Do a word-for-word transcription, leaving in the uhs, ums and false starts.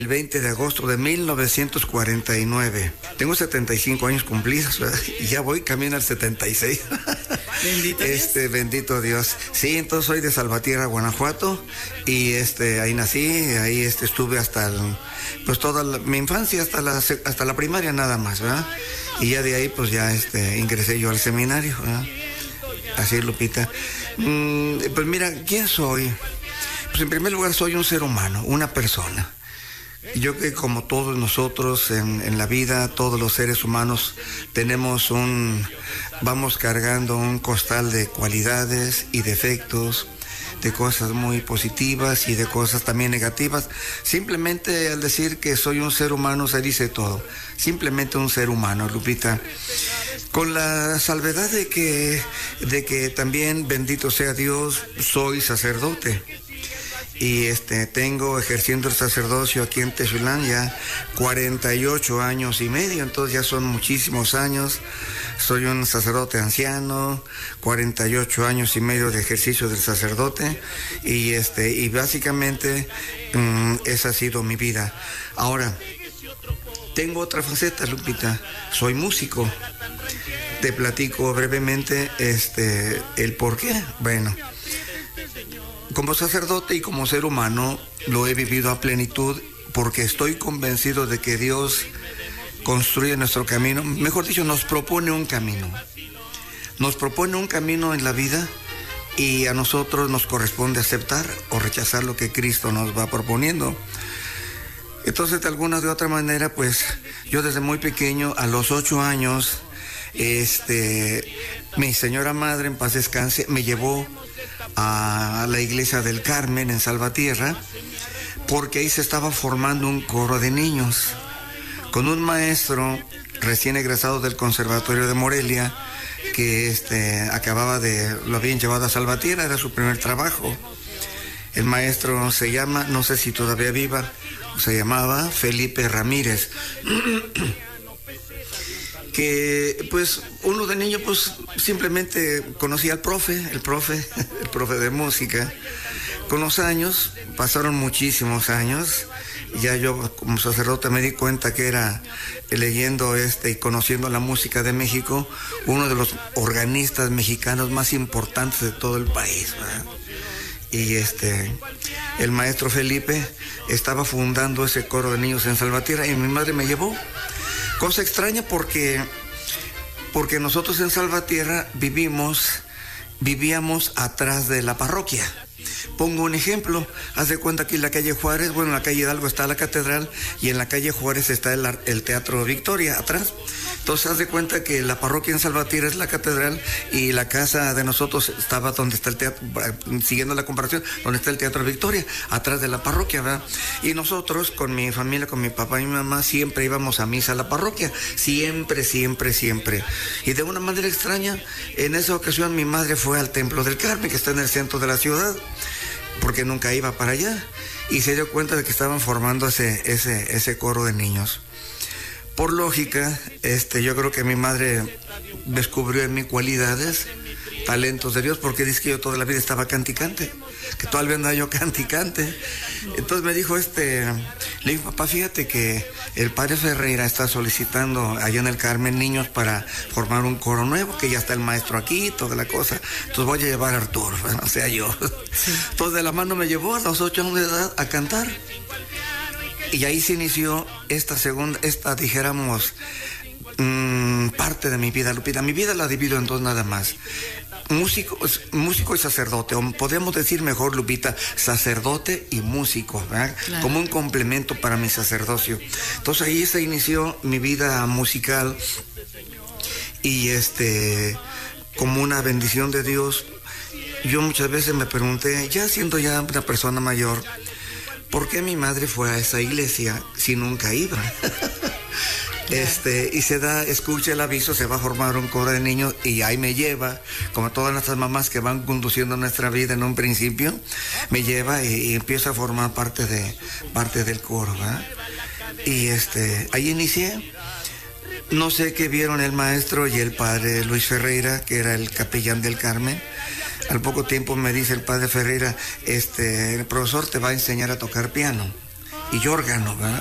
El veinte de agosto de mil novecientos cuarenta y nueve. Tengo setenta y cinco años cumplidos, ¿verdad? Y ya voy camino al setenta y seis. Bendito este, Dios. Bendito Dios. Sí, entonces soy de Salvatierra, Guanajuato, y este, ahí nací, ahí este, estuve hasta el, pues toda la, mi infancia, hasta la, hasta la primaria nada más, ¿verdad? Y ya de ahí pues ya este, ingresé yo al seminario, ¿verdad? Así, Lupita. Mm, pues mira, ¿quién soy? Pues en primer lugar soy un ser humano, una persona. Yo que como todos nosotros en, en la vida, todos los seres humanos tenemos un, vamos cargando un costal de cualidades y defectos, de cosas muy positivas y de cosas también negativas. Simplemente al decir que soy un ser humano se dice todo. Simplemente un ser humano, Lupita. Con la salvedad de que, de que también, bendito sea Dios, soy sacerdote. Y este, tengo ejerciendo el sacerdocio aquí en Texulán ya cuarenta y ocho años y medio, entonces ya son muchísimos años. Soy un sacerdote anciano, cuarenta y ocho años y medio de ejercicio del sacerdote, y este, y básicamente um, esa ha sido mi vida. Ahora, tengo otra faceta, Lupita, soy músico. Te platico brevemente este, el por qué. Bueno, como sacerdote y como ser humano lo he vivido a plenitud porque estoy convencido de que Dios construye nuestro camino, mejor dicho, nos propone un camino. Nos propone un camino en la vida y a nosotros nos corresponde aceptar o rechazar lo que Cristo nos va proponiendo. Entonces, de alguna de otra manera, pues yo desde muy pequeño, a los ocho años, este, mi señora madre, en paz descanse, me llevó a la iglesia del Carmen en Salvatierra, porque ahí se estaba formando un coro de niños, con un maestro recién egresado del Conservatorio de Morelia, que este, acababa de, lo habían llevado a Salvatierra, era su primer trabajo. El maestro se llama, no sé si todavía viva, se llamaba Felipe Ramírez. Que pues uno de niño pues simplemente conocía al profe, el profe, el profe de música. Con los años, pasaron muchísimos años, ya yo como sacerdote me di cuenta que era, leyendo este y conociendo la música de México, uno de los organistas mexicanos más importantes de todo el país, ¿verdad? Y este, el maestro Felipe estaba fundando ese coro de niños en Salvatierra y mi madre me llevó. Cosa extraña porque, porque nosotros en Salvatierra vivimos, vivíamos atrás de la parroquia. Pongo un ejemplo, haz de cuenta que en la calle Juárez, bueno, en la calle Hidalgo está la catedral y en la calle Juárez está el, el Teatro Victoria atrás. Entonces haz de cuenta que la parroquia en Salvatierra es la catedral y la casa de nosotros estaba donde está el teatro, siguiendo la comparación, donde está el Teatro Victoria, atrás de la parroquia, ¿verdad? Y nosotros con mi familia, con mi papá y mi mamá, siempre íbamos a misa a la parroquia, siempre, siempre, siempre. Y de una manera extraña, en esa ocasión mi madre fue al Templo del Carmen, que está en el centro de la ciudad, porque nunca iba para allá, y se dio cuenta de que estaban formando ese, ese, ese coro de niños. Por lógica, este, yo creo que mi madre descubrió en mí cualidades, talentos de Dios, porque dice que yo toda la vida estaba canticante, que todavía andaba yo canticante. Entonces me dijo, este, le digo, papá, fíjate que el padre Ferreira está solicitando allá en el Carmen niños para formar un coro nuevo, que ya está el maestro aquí, toda la cosa. Entonces voy a llevar a Arturo, o sea, yo. Sí. Entonces de la mano me llevó a los ocho años de edad a cantar. Y ahí se inició esta segunda, esta dijéramos, mmm, parte de mi vida, Lupita. Mi vida la divido en dos nada más. Músico, músico y sacerdote, o podemos decir mejor, Lupita, sacerdote y músico, ¿verdad? Claro. Como un complemento para mi sacerdocio. Entonces ahí se inició mi vida musical y este, como una bendición de Dios, yo muchas veces me pregunté, ya siendo ya una persona mayor, ¿por qué mi madre fue a esa iglesia si nunca iba? Este, y se da, escucha el aviso, se va a formar un coro de niños y ahí me lleva, como todas nuestras mamás que van conduciendo nuestra vida en un principio, me lleva y, y empieza a formar parte de parte del coro, ¿verdad? Y este, ahí inicié. No sé qué vieron el maestro y el padre Luis Ferreira, que era el capellán del Carmen. Al poco tiempo me dice el padre Ferreira, este, el profesor te va a enseñar a tocar piano. y órgano, ¿verdad?